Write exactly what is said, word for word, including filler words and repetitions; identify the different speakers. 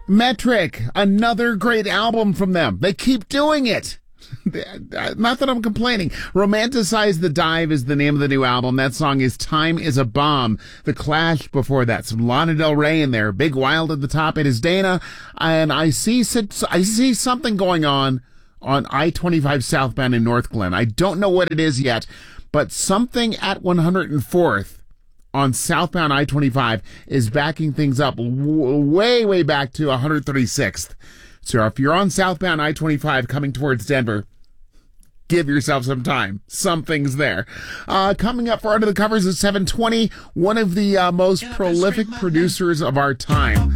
Speaker 1: Metric, another great album from them. They keep doing it. Not that I'm complaining. Romanticize the Dive is the name of the new album. That song is Time is a Bomb. The Clash before that. Some Lana Del Rey in there. Big Wild at the top. It is Dana. And I see, I see something going on on I twenty-five southbound in North Glen. I don't know what it is yet, but something at one hundred fourth on southbound I twenty-five is backing things up w- way, way back to one thirty-sixth. So if you're on southbound I twenty-five coming towards Denver, give yourself some time. Something's there. Uh, coming up for Under the Covers at seven twenty, one of the uh, most prolific producers of our time.